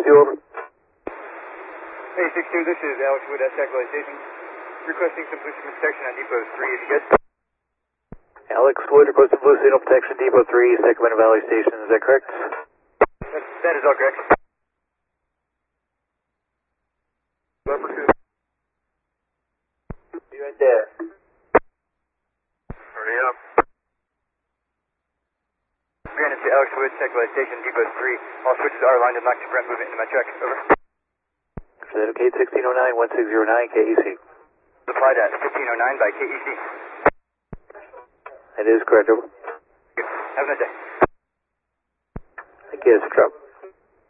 2, over. Hey, 6-2, this is Alex Wood at Satellite Station. Requesting some boost protection on Depot 3 if you get. Alex Wood requesting blue signal protection, Depot 3, Sacramento Valley Station, is that correct? That is all correct. Be right there. Hurry up. Granted to Alex Wood, Satellite Station, Depot 3. All switches are aligned and locked to prevent movement into my truck. Over. Is that okay? 1609, 1609, KEC. Applied at 1509 by KEC. That is correct, over. Have a nice day. Thank you, Mr. Trump.